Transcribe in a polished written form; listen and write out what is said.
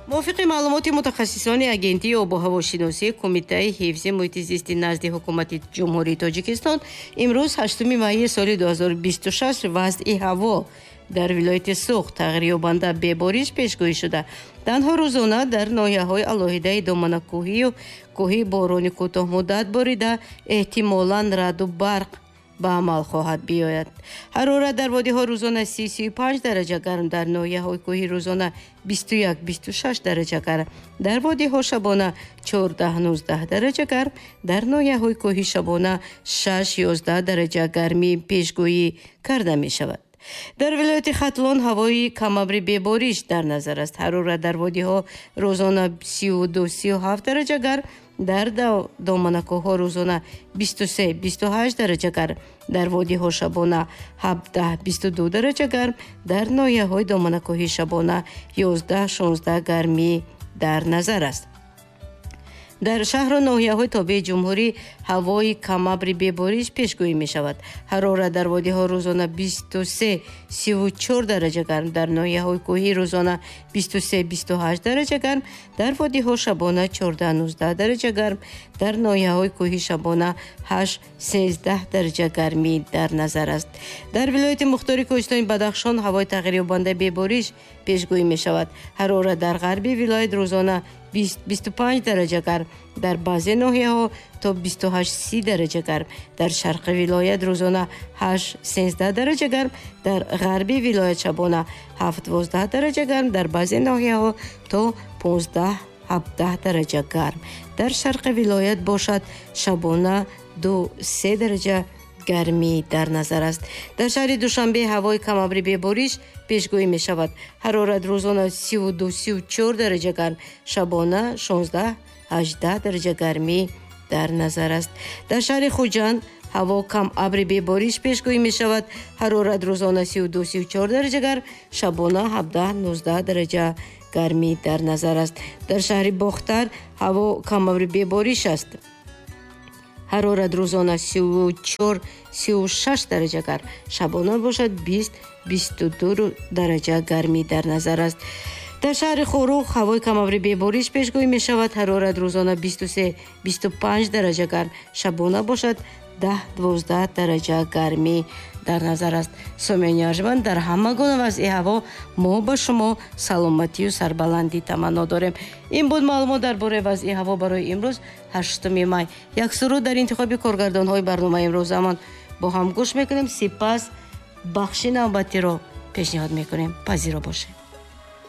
мувофиқи маълумоти мутахассисони агентии обу ҳавошиносии Кумитаи ҳифзи муҳити зисти назди ҳукумати ҷумҳурии Тоҷикистон имрӯз 8 майи соли 2026 вазъи ҳаво дар вилояти Суғ тағйирёбанда бебориш пешгӯӣ шуда, танҳо рӯзона дар ноҳияҳои алоҳидаи Доманакӯҳию кӯҳи борони кӯтоҳмуддат борида эҳтимолан раъду барқ ба амал хоҳад биёяд. ҳарорат дар водиҳо рӯзона 30-35 дараҷа гарм, дар ноҳияҳои кӯҳӣ рӯзона 21-26 дараҷа гарм, дар водиҳо шабона 14-19 дараҷа гарм, дар ноҳияҳои кӯҳӣ шабона 6-11 дараҷа гармӣ пешгӯӣ карда мешавад. дар вилояти Хатлон ҳавои камабри бебориш дар назар аст. ҳарорат дар водиҳо рӯзона 32-37 дараҷа гарм, дар доманакӯҳҳо рӯзона 23-28 дараҷа гарм, дар водиҳо шабона 17-22 дараҷа гарм, дар ноҳияҳои доманакӯҳӣ шабона 11-16 гармӣ дар назар аст. дар шаҳру ноҳияҳои тобии ҷумҳурӣ ҳавои камабри бебориш пешгӯӣ мешавад. ҳарорат дар водиҳо рӯзона 23-34 дараҷа гарм, дар ноҳияҳои кӯҳӣ рӯзона 23-28 дараҷа гарм, дар водиҳо шабона 14-19 дараҷа гарм, дар ноҳияҳои кӯҳӣ шабона 8-13 дараҷа гармӣ дар назар аст. дар вилояти мухтори кӯҳистони Бадахшон ҳавои тағйирёбанда бебориш пешгӯӣ мешавад. ҳарорат дар ғарби вилоят рӯзона 20-25 дараҷа гарм, дар баъзе ноҳияҳо то 28-30 дараҷа гарм, дар шарқи вилоят рӯзона 8-13 дараҷа гарм, дар ғарби вилоят шабона 7-12 дараҷа гарм, дар баъзе ноҳияҳо то 15-17 дараҷа гарм, дар шарқи вилоят бошад шабона 2-3 дараҷа гармӣ дар назар аст. дар шаҳри Душанбе ҳавои камабри бебориш пешгӯӣ мешавад. ҳарорат рӯзона 32-34 дараҷа гарм, шабона 16-18 дараҷа гармӣ дар назар аст. дар шаҳри Хуҷанд ҳаво кам абри бебориш пешгӯӣ мешавад. ҳарорат рӯзона 32-34 дараҷа гарм, шабона 17-19 дараҷа гармӣ дар назар аст. дар шаҳри Бохтар ҳаво камабри бебориш аст. ҳарорат рӯзона 34-36 дараҷа гарм, шабона бошад 20-22 дараҷа гармӣ дар назар аст. дар шаҳри Хӯруғ ҳавои камабри бебориш пешгӯӣ мешавад. ҳарорат рӯзона 23-25 дараҷа гарм, шабона бошад 10-12 дараҷа гармӣ дар назар аст. Сомиёни арҷманд, дар ҳама гуна вазъи ҳаво мо ба шумо саломатию сарбаландӣ таманно дорем. ин буд маълумот дар бораи вазъи ҳаво барои имрӯз 8 май. як суруд дар интихоби коргардонҳои барномаи имрӯзамон бо ҳам гӯш мекунем. сипас бахши навбатиро пешниҳод мекунем. пазиро бошед.